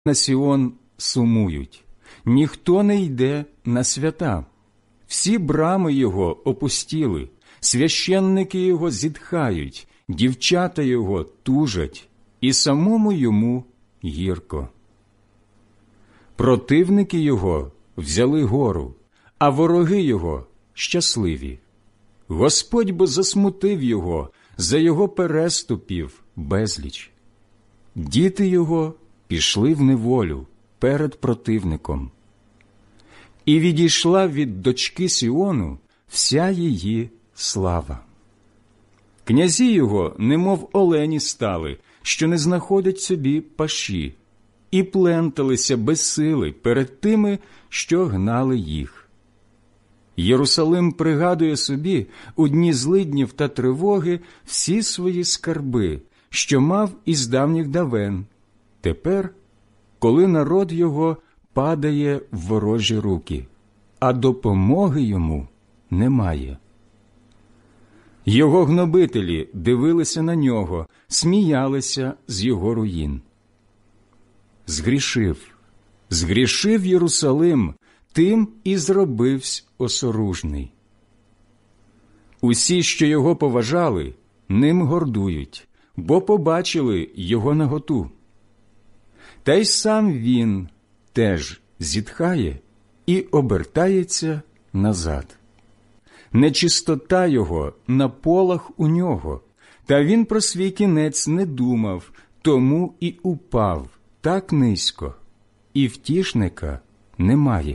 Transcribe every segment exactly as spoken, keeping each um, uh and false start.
на Сіон сумують, ніхто не йде на свята. Всі брами його опустіли, священники його зітхають, дівчата його тужать, і самому йому гірко. Противники його взяли гору, а вороги його щасливі. Господь бо засмутив його, за його переступів безліч. Діти його пішли в неволю перед противником. І відійшла від дочки Сіону вся її слава. Князі його, немов олені стали, що не знаходять собі паші, і пленталися без сили перед тими, що гнали їх. Єрусалим пригадує собі у дні злиднів та тривоги всі свої скарби, що мав із давніх давен. Тепер, коли народ його падає в ворожі руки, а допомоги йому немає. Його гнобителі дивилися на нього, сміялися з його руїн. Згрішив, згрішив Єрусалим, тим і зробивсь осоружний. Усі, що його поважали, ним гордують, бо побачили його наготу. Та й сам він теж зітхає і обертається назад. Нечистота його на полах у нього, та він про свій кінець не думав, тому і упав так низько, і втішника немає.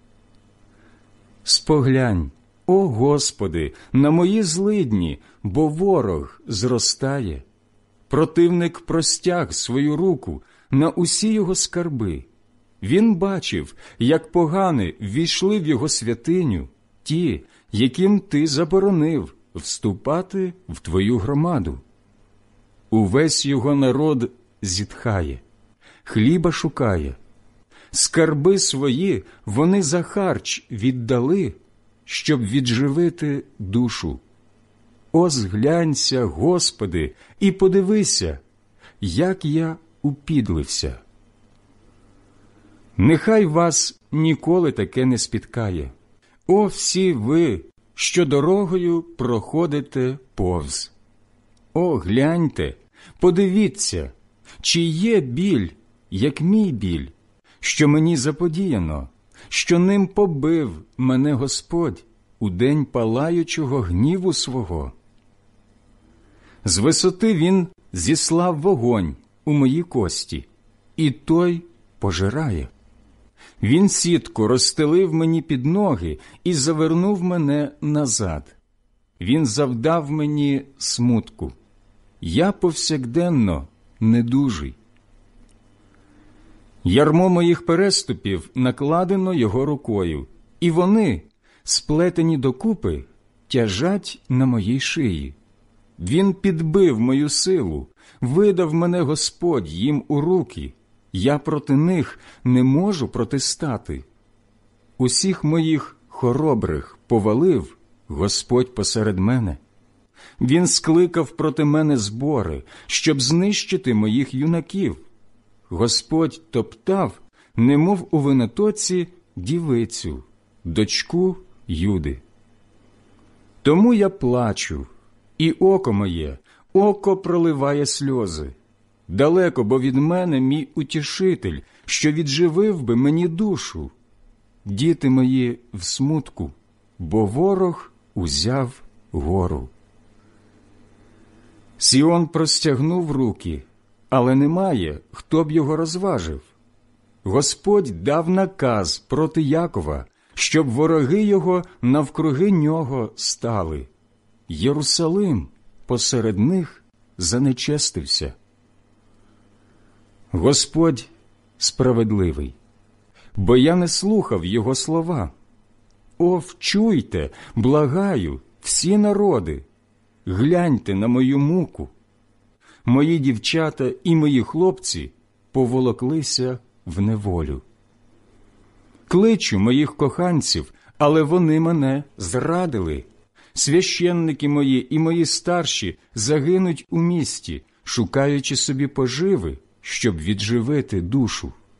Споглянь, о Господи, на мої злидні, бо ворог зростає. Противник простяг свою руку на усі його скарби. Він бачив, як погани ввійшли в його святиню ті, яким ти заборонив вступати в твою громаду. Увесь його народ зітхає, хліба шукає. Скарби свої вони за харч віддали, щоб відживити душу. О, зглянься, Господи, і подивися, як я упідлився. Нехай вас ніколи таке не спіткає. О, всі ви, що дорогою проходите повз. О, гляньте, подивіться, чи є біль, як мій біль, що мені заподіяно, що ним побив мене Господь у день палаючого гніву свого. З висоти він зіслав вогонь у мої кості, і той пожирає. Він сітку розстелив мені під ноги і завернув мене назад. Він завдав мені смутку. Я повсякденно недужий. Ярмо моїх переступів накладено його рукою, і вони, сплетені докупи, тяжать на моїй шиї. Він підбив мою силу, видав мене Господь їм у руки. Я проти них не можу протистати. Усіх моїх хоробрих повалив Господь посеред мене. Він скликав проти мене збори, щоб знищити моїх юнаків. Господь топтав, немов у винотоці, дівицю, дочку Юди. Тому я плачу, і око моє, око проливає сльози. Далеко, бо від мене мій утішитель, що відживив би мені душу. Діти мої в смутку, бо ворог узяв гору. Сіон простягнув руки, але немає, хто б його розважив. Господь дав наказ проти Якова, щоб вороги його навкруги нього стали. Єрусалим посеред них занечестився. Господь справедливий, бо я не слухав його слова. О, вчуйте, благаю, всі народи, гляньте на мою муку. Мої дівчата і мої хлопці поволоклися в неволю. Кличу моїх коханців, але вони мене зрадили. Священники мої і мої старші загинуть у місті, шукаючи собі поживи, щоб відживити душу.